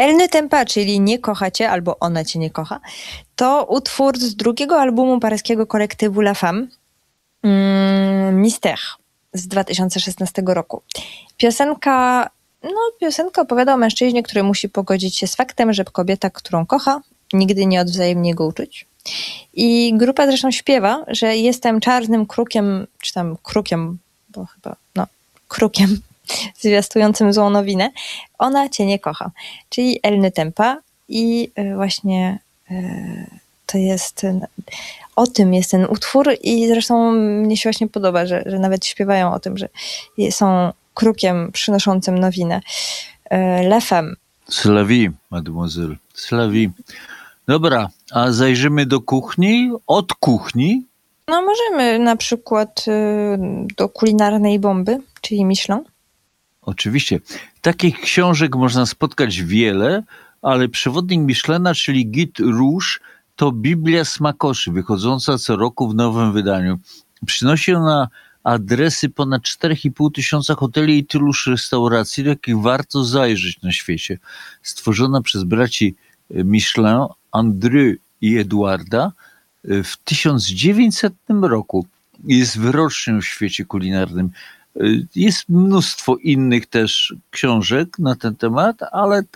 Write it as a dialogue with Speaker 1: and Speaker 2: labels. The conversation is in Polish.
Speaker 1: Elle ne t'aime pas, czyli nie kocha cię, albo ona cię nie kocha, to utwór z drugiego albumu paryskiego kolektywu La Femme, Mystère, z 2016 roku. Piosenka opowiada o mężczyźnie, który musi pogodzić się z faktem, że kobieta, którą kocha, nigdy nie odwzajemni jego uczuć. I grupa zresztą śpiewa, że jestem czarnym krukiem, czy tam krukiem, bo chyba, krukiem zwiastującym złą nowinę. Ona cię nie kocha. Czyli Elle ne t'aime pas i właśnie to jest, o tym jest ten utwór i zresztą mnie się właśnie podoba, że nawet śpiewają o tym, że są krukiem przynoszącym nowinę. La Femme.
Speaker 2: C'est la vie, mademoiselle. C'est la vie. Dobra, a zajrzymy do kuchni? Od kuchni?
Speaker 1: No możemy na przykład do kulinarnej bomby, czyli Michelin.
Speaker 2: Oczywiście. Takich książek można spotkać wiele, ale przewodnik Michelina, czyli Guide Rouge, to Biblia smakoszy, wychodząca co roku w nowym wydaniu. Przynosi ona adresy ponad 4,5 tysiąca hoteli i tyluż restauracji, do jakich warto zajrzeć na świecie. Stworzona przez braci Michelin, André i Eduarda w 1900 roku. Jest wyrocznią w świecie kulinarnym. Jest mnóstwo innych też książek na ten temat, ale